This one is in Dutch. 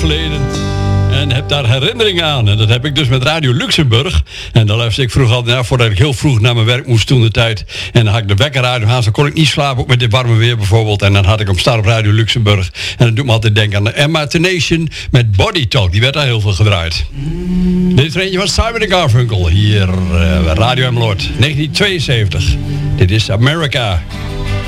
verleden. En heb daar herinneringen aan. En dat heb ik dus met Radio Luxemburg. En dan luister ik vroeger altijd naar, voordat ik heel vroeg naar mijn werk moest toen de tijd. En dan had ik de wekker uit aan, dan kon ik niet slapen, ook met dit warme weer bijvoorbeeld. En dan had ik hem staan op Radio Luxemburg. En dat doet me altijd denken aan de Emma Nation met Body Talk. Die werd daar heel veel gedraaid. Dit is er eentje van Simon & Garfunkel. Hier, Radio Emmeloord, 1972. Dit is America.